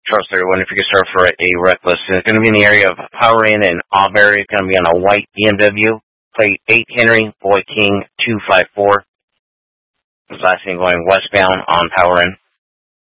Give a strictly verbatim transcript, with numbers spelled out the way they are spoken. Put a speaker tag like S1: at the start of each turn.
S1: trust everyone if you can start for a reckless. It's going to be in the area of Power Inn and Auberry. It's going to be on a white B M W. Plate eight Henry, Boy King two five four. Last thing going westbound on Power Inn.